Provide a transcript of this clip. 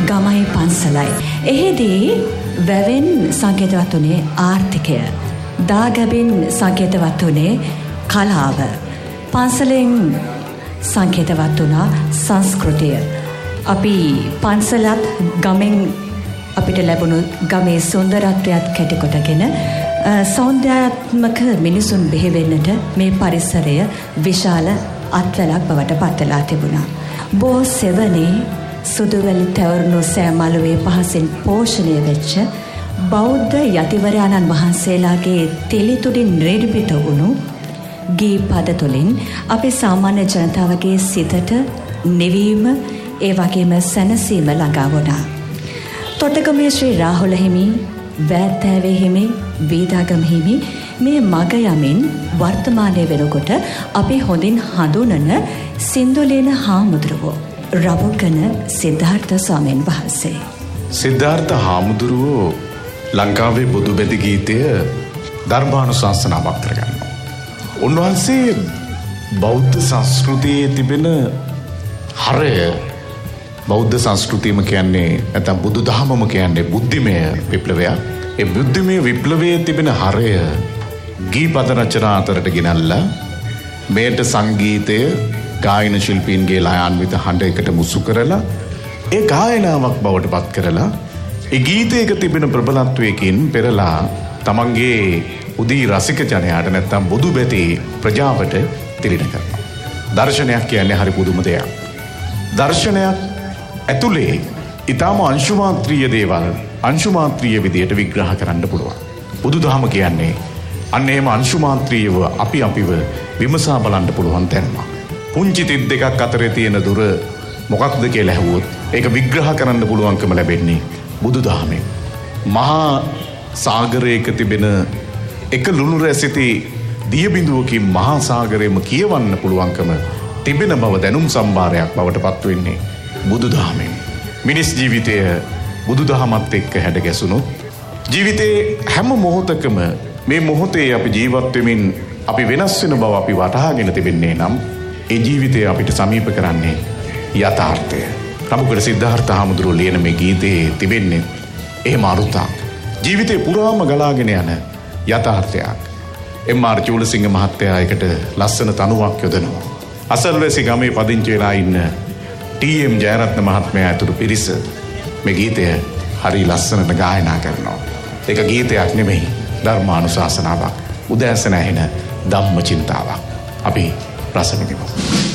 ගමයි පන්සලයි. එහිදී වැවෙන් සංකේතවත් වුණේ ආර්ථිකය. දාගැබින් සංකේතවත් වුණේ කලාව. පන්සලෙන් සංකේතවත් වුණා සංස්කෘතිය. අපි පන්සලත් ගමෙන් අපිට ලැබුණු ගමේ සුන්දරත්වයක් කැටිකොටගෙන සෞන්දර්යාත්මක මිනිසුන් බිහිවෙන්නට මේ පරිසරය විශාල අත්වැලක් බවට පත් වෙලා තිබුණා. බෝ සෙවණේ සුදුවැලි තැවරුණු සෑමලුවේ පහසින් පෝෂණය වෙච්ච බෞද්ධ යතිවරයාණන් වහන්සේලාගේ තෙලිතුඩින් නිර්මිත වුණු ගී පද තුළින් අපේ සාමාන්‍ය ජනතාවගේ සිතට නිවීම ඒ වගේම සැනසීම ළඟා වුණා. තොටගමේ ශ්‍රී රාහුල හිමි, වෑත්තෑවේ හිමි, වීදාගම හිමි මේ මග යමින් වර්තමානයේ වෙනකොට අපි හොඳින් හඳුනන සින්දුලේන හාමුදුරුවෝ රවකන සිද්ධාර්ථ ස්වාමීන් වහන්සේ. සිද්ධාර්ථ හාමුදුරුවෝ ලංකාවේ බුදු බැති ගීතය ධර්මානුශාසනාවක් කරගන්නවා. උන්වහන්සේ බෞද්ධ සංස්කෘතියේ තිබෙන හරය, බෞද්ධ සංස්කෘතියම කියන්නේ නැත්නම් බුදු දහමම කියන්නේ බුද්ධිමය විප්ලවයක්. ඒ බුද්ධිමය විප්ලවයේ තිබෙන හරය ගීපද රචනා අතරට ගෙනල්ලා මේට සංගීතය ගායන ශිල්පීන්ගේ ලයාන්විත හඬ එකට මුසු කරලා ඒ ගායනාවක් බවට පත් කරලා ඒ ගීතයක තිබෙන ප්‍රබලත්වයකින් පෙරලා තමන්ගේ උදී රසික ජනයාට නැත්නම් බුදු බැති ප්‍රජාවට තිරින කරනවා. දර්ශනයක් කියන්නේ හරි පුදුම දෙයක්. දර්ශනයක් ඇතුලේ ඊටම අංශුමාත්‍රීය දේවල් අංශුමාත්‍රීය විදියට විග්‍රහ කරන්න පුළුවන්. බුදුදහම කියන්නේ අන්න එහෙම අංශුමාත්‍රීයව අපිව විමසා බලන්න පුළුවන් තැනක්. පුංචි තිත් දෙකක් අතරේ තියෙන දුර මොකක්ද කියලා ඇහුවොත් ඒක විග්‍රහ කරන්න පුළුවන්කම ලැබෙන්නේ බුදුදහමෙන්. මහා සාගරයක තිබෙන එක ලුණු රැසිති දිය බිඳුවකින් මහා සාගරයම කියවන්න පුළුවන්කම තිබෙන බව දැනුම් සම්භාරයක් බවට පත් වෙන්නේ බුදුදහමෙන්. මිනිස් ජීවිතය බුදුදහමත් එක්ක හැඩ ගැසුණොත් ජීවිතේ හැම මොහොතකම මේ මොහොතේ අපි ජීවත් වෙමින් අපි වෙනස් වෙන බව අපි වටහාගෙන තිබෙන්නේ නම් ඒ ජීවිතය අපිට සමීප කරන්නේ යථාර්ථය. රබුකර සිද්ධාර්ථ හාමුදුරුවෝ ලියන මේ ගීතේ තිබෙන්නේ එහෙම අරුතක්. ජීවිතේ පුරාම ගලාගෙන යන යථාර්ථයක්. එම්.ආර්. චූලසිංහ මහත්තයා එකට ලස්සන තනුවක් යොදනවා. අසල්වැසි ගමේ පදිංචි වෙලා ඉන්න ටී.එම්. ජයරත්න මහත්මයා ඇතුළු පිරිස මේ ගීතය හරි ලස්සනට ගායනා කරනවා. ඒක ගීතයක් නෙමෙයි, ධර්මානුශාසනාවක්. උදෑසන ඇහෙන ධම්ම චින්තාවක්. අපි රස විඳිමු.